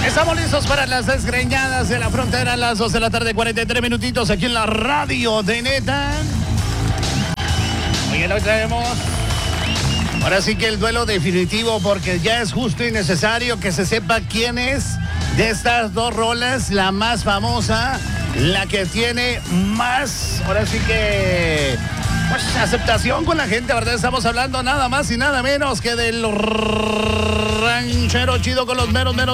Estamos listos para las desgreñadas de la frontera a las 2 de la tarde, 43 minutitos aquí en la radio de Neta. Oye, hoy traemos ahora sí que el duelo definitivo, porque ya es justo y necesario que se sepa quién es de estas dos rolas la más famosa, la que tiene más, ahora sí que, pues, aceptación con la gente, ¿verdad? Estamos hablando nada más y nada menos que del ranchero chido con los meros